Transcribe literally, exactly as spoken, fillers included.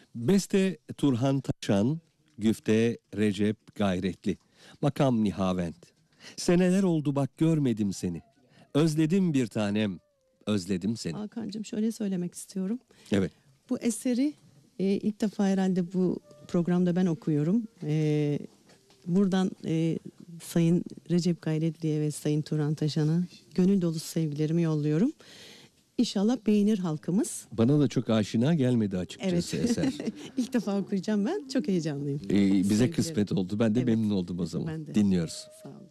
Beste Turhan Taşan, güfte Recep Gayretli, makam Nihavent. Seneler oldu bak görmedim seni. Özledim bir tanem, özledim seni. Hakan'cığım şöyle söylemek istiyorum. Evet. Bu eseri e, ilk defa herhalde bu programda ben okuyorum. E, buradan e, Sayın Recep Gayretli'ye ve Sayın Turhan Taşan'a gönül dolusu sevgilerimi yolluyorum. İnşallah beğenir halkımız. Bana da çok aşina gelmedi açıkçası Evet. eser. İlk defa okuyacağım ben. Çok heyecanlıyım. Ee, bize Sevgilerim. kısmet oldu. Ben de Evet. memnun oldum o zaman. Ben de. Dinliyoruz. Sağ olun.